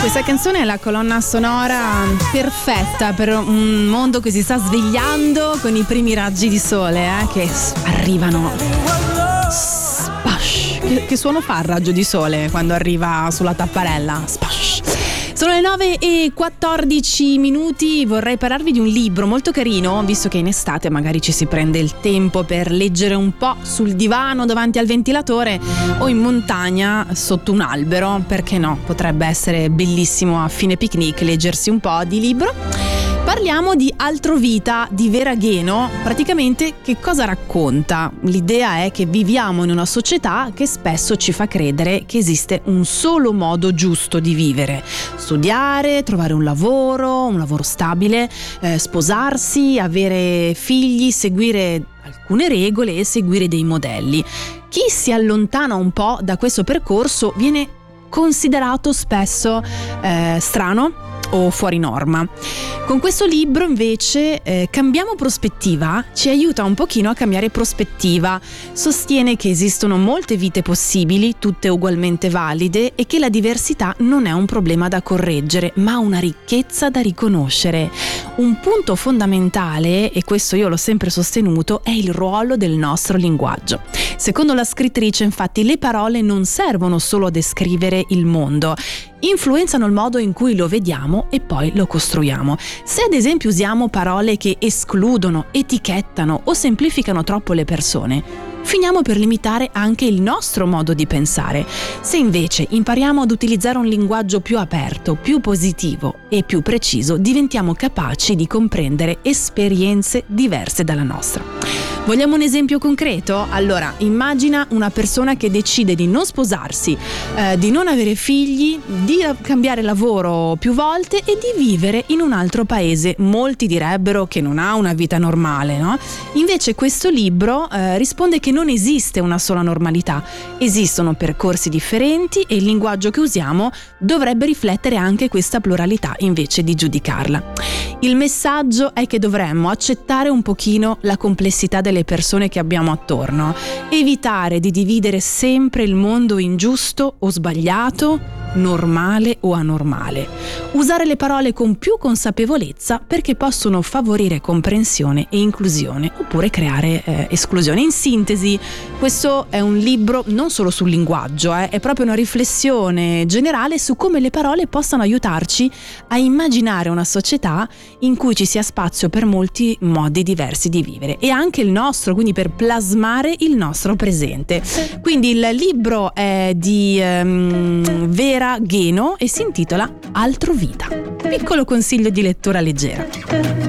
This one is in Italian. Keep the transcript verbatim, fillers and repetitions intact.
Questa canzone è la colonna sonora perfetta per un mondo che si sta svegliando con i primi raggi di sole eh, che arrivano. Spash. Che, che suono fa il raggio di sole quando arriva sulla tapparella? Spash. Sono le nove e quattordici minuti, vorrei parlarvi di un libro molto carino, visto che in estate magari ci si prende il tempo per leggere un po' sul divano davanti al ventilatore o in montagna sotto un albero, perché no, potrebbe essere bellissimo a fine picnic leggersi un po' di libro. Parliamo di Altro Vita di Vera Gheno. Praticamente che cosa racconta? L'idea è che viviamo in una società che spesso ci fa credere che esiste un solo modo giusto di vivere: studiare, trovare un lavoro, un lavoro stabile, eh, sposarsi, avere figli, seguire alcune regole e seguire dei modelli. Chi si allontana un po' da questo percorso viene considerato spesso eh, strano o fuori norma. Con questo libro invece eh, cambiamo prospettiva, ci aiuta un pochino a cambiare prospettiva, sostiene che esistono molte vite possibili, tutte ugualmente valide, e che la diversità non è un problema da correggere, ma una ricchezza da riconoscere. Un punto fondamentale, e questo io l'ho sempre sostenuto, è il ruolo del nostro linguaggio. Secondo la scrittrice, infatti, le parole non servono solo a descrivere il mondo, influenzano il modo in cui lo vediamo e poi lo costruiamo. Se ad esempio usiamo parole che escludono, etichettano o semplificano troppo le persone, finiamo per limitare anche il nostro modo di pensare. Se invece impariamo ad utilizzare un linguaggio più aperto, più positivo e più preciso, diventiamo capaci di comprendere esperienze diverse dalla nostra. Vogliamo un esempio concreto? Allora, immagina una persona che decide di non sposarsi, eh, di non avere figli, di cambiare lavoro più volte e di vivere in un altro paese. Molti direbbero che non ha una vita normale, no? Invece questo libro eh, risponde che non esiste una sola normalità, esistono percorsi differenti e il linguaggio che usiamo dovrebbe riflettere anche questa pluralità invece di giudicarla. Il messaggio è che dovremmo accettare un pochino la complessità delle persone che abbiamo attorno, evitare di dividere sempre il mondo in giusto o sbagliato, normale o anormale. Usare le parole con più consapevolezza perché possono favorire comprensione e inclusione oppure creare eh, esclusione. In sintesi, questo è un libro non solo sul linguaggio, eh, è proprio una riflessione generale su come le parole possano aiutarci a immaginare una società in cui ci sia spazio per molti modi diversi di vivere e anche il nostro, quindi per plasmare il nostro presente. Quindi il libro è di um, Vera Gheno e si intitola Altro Vita. Piccolo consiglio di lettura leggera.